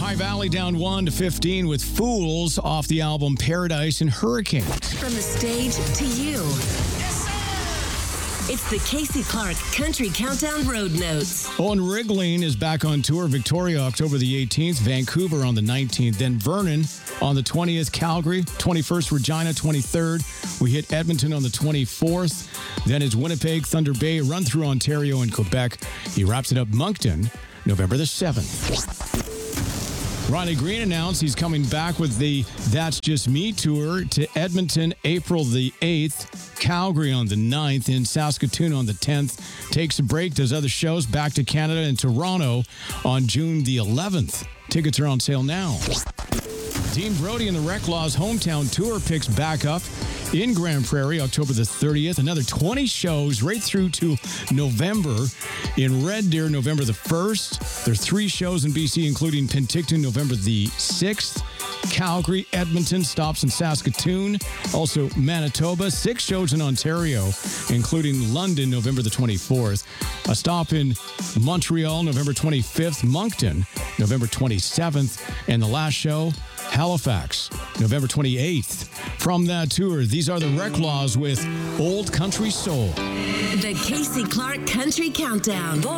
High Valley down 1 to 15 with Fools off the album Paradise and Hurricane. From the stage to you. It's the Casey Clark Country Countdown Road Notes. Owen Wriggling is back on tour. Victoria, October the 18th. Vancouver on the 19th. Then Vernon on the 20th. Calgary, 21st. Regina, 23rd. We hit Edmonton on the 24th. Then it's Winnipeg, Thunder Bay, run through Ontario and Quebec. He wraps it up Moncton, November the 7th. Riley Green announced he's coming back with the That's Just Me tour to Edmonton, April the 8th, Calgary on the 9th, in Saskatoon on the 10th. Takes a break, does other shows, back to Canada and Toronto on June the 11th. Tickets are on sale now. Dean Brody and the Reclaws hometown tour picks back up in Grand Prairie, October the 30th. Another 20 shows right through to November. In Red Deer, November the 1st. There are 3 shows in BC, including Penticton, November the 6th. Calgary, Edmonton, stops in Saskatoon. Also Manitoba, 6 shows in Ontario, including London, November the 24th. A stop in Montreal, November 25th. Moncton, November 27th. And the last show, Halifax, November 28th. From that tour, these are the Reclaws with Old Country Soul. The Casey Clark Country Countdown.